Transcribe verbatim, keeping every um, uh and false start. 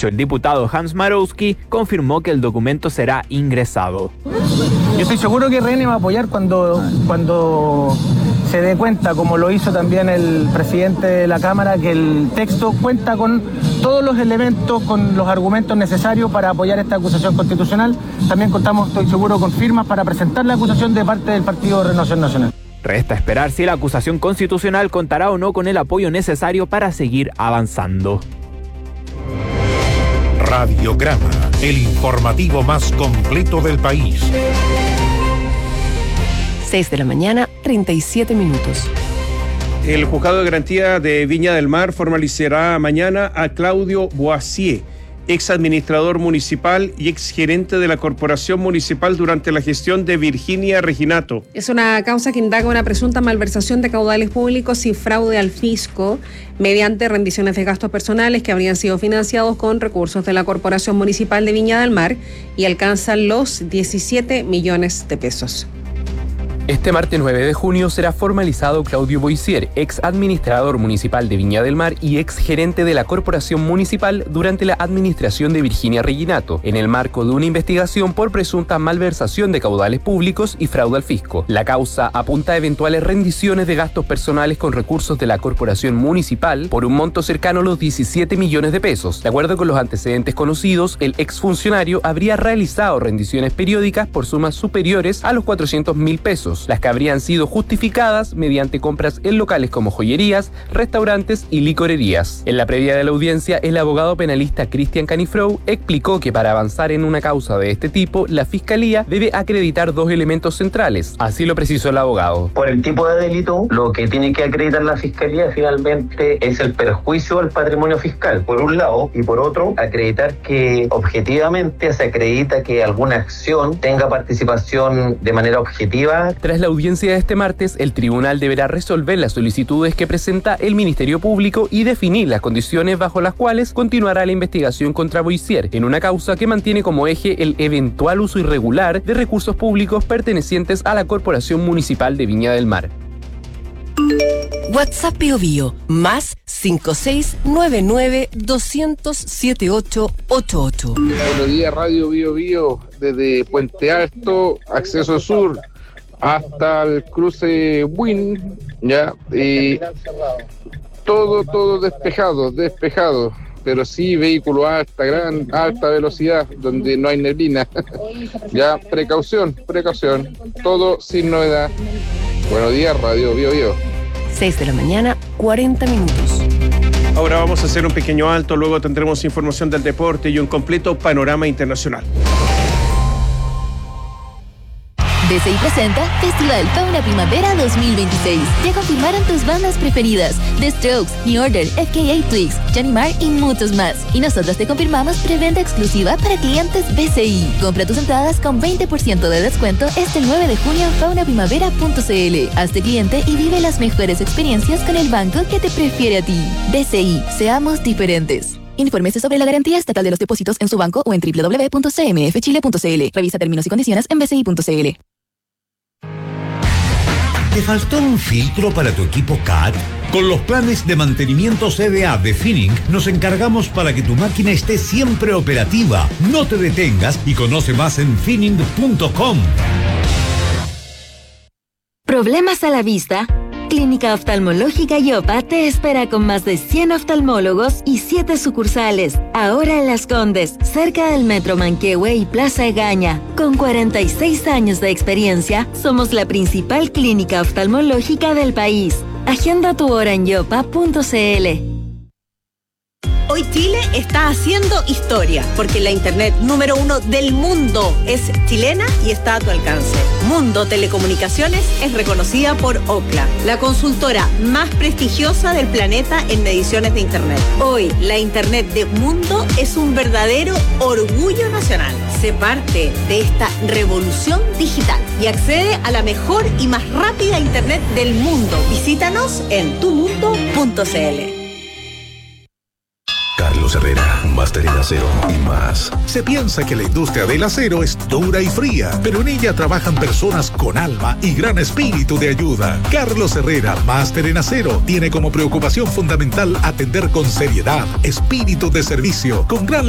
hecho, el diputado Hans Marowski confirmó que el documento será ingresado. Yo estoy seguro que R N va a apoyar cuando, cuando se dé cuenta, como lo hizo también el presidente de la Cámara, que el texto cuenta con todos los elementos, con los argumentos necesarios para apoyar esta acusación constitucional. También contamos, estoy seguro, con firmas para presentar la acusación de parte del Partido Renovación Nacional. Resta esperar si la acusación constitucional contará o no con el apoyo necesario para seguir avanzando. Radiograma, el informativo más completo del país. seis de la mañana, treinta y siete minutos. El Juzgado de Garantía de Viña del Mar formalizará mañana a Claudio Boissier, ex administrador municipal y ex gerente de la Corporación Municipal durante la gestión de Virginia Reginato. Es una causa que indaga una presunta malversación de caudales públicos y fraude al fisco mediante rendiciones de gastos personales que habrían sido financiados con recursos de la Corporación Municipal de Viña del Mar y alcanzan los diecisiete millones de pesos. Este martes nueve de junio será formalizado Claudio Boissier, ex administrador municipal de Viña del Mar y ex gerente de la Corporación Municipal durante la administración de Virginia Reginato, en el marco de una investigación por presunta malversación de caudales públicos y fraude al fisco. La causa apunta a eventuales rendiciones de gastos personales con recursos de la Corporación Municipal por un monto cercano a los diecisiete millones de pesos. De acuerdo con los antecedentes conocidos, el exfuncionario habría realizado rendiciones periódicas por sumas superiores a los cuatrocientos mil pesos, las que habrían sido justificadas mediante compras en locales como joyerías, restaurantes y licorerías. En la previa de la audiencia, el abogado penalista Cristian Canifrou explicó que para avanzar en una causa de este tipo, la Fiscalía debe acreditar dos elementos centrales. Así lo precisó el abogado. Por el tipo de delito, lo que tiene que acreditar la Fiscalía finalmente es el perjuicio al patrimonio fiscal, por un lado, y por otro, acreditar que objetivamente se acredita que alguna acción tenga participación de manera objetiva. Tras la audiencia de este martes, el tribunal deberá resolver las solicitudes que presenta el Ministerio Público y definir las condiciones bajo las cuales continuará la investigación contra Boissier, en una causa que mantiene como eje el eventual uso irregular de recursos públicos pertenecientes a la Corporación Municipal de Viña del Mar. WhatsApp Bio Bio, más cinco seis nueve nueve dos cero cero siete ocho ocho ocho. Buenos días, Radio Bio Bio, desde Puente Alto, Acceso Sur, hasta el cruce Buin, ya, y todo, todo despejado, despejado, pero sí vehículos a alta, gran, alta velocidad, donde no hay neblina. Ya, precaución, precaución, todo sin novedad. Buenos días, Radio Bio Bio. seis de la mañana, cuarenta minutos. Ahora vamos a hacer un pequeño alto, luego tendremos información del deporte y un completo panorama internacional. D C I presenta Festival Fauna Primavera dos mil veintiséis. Ya confirmaron tus bandas preferidas: The Strokes, New Order, F K A Twigs, Johnny Marr y muchos más. Y nosotros te confirmamos preventa exclusiva para clientes B C I. Compra tus entradas con veinte por ciento de descuento este nueve de junio en fauna primavera punto c l. Hazte cliente y vive las mejores experiencias con el banco que te prefiere a ti. D C I, seamos diferentes. Infórmese sobre la garantía estatal de los depósitos en su banco o en doble u doble u doble u punto c m f chile punto c l. Revisa términos y condiciones en b c i punto c l. ¿Te faltó un filtro para tu equipo C A D? Con los planes de mantenimiento C D A de Finning nos encargamos para que tu máquina esté siempre operativa. No te detengas y conoce más en finning punto com. ¿Problemas a la vista? Clínica Oftalmológica Yopa te espera con más de cien oftalmólogos y siete sucursales. Ahora en Las Condes, cerca del Metro Manquehue y Plaza Egaña. Con cuarenta y seis años de experiencia, somos la principal clínica oftalmológica del país. Agenda tu hora en yopa punto c l. Hoy Chile está haciendo historia, porque la internet número uno del mundo es chilena y está a tu alcance. Mundo Telecomunicaciones es reconocida por Ookla, la consultora más prestigiosa del planeta en mediciones de internet. Hoy, la internet de Mundo es un verdadero orgullo nacional. Sé parte de esta revolución digital y accede a la mejor y más rápida internet del mundo. Visítanos en tu mundo punto c l. Carlos Herrera, máster en acero y más. Se piensa que la industria del acero es dura y fría, pero en ella trabajan personas con alma y gran espíritu de ayuda. Carlos Herrera, máster en acero, tiene como preocupación fundamental atender con seriedad, espíritu de servicio, con gran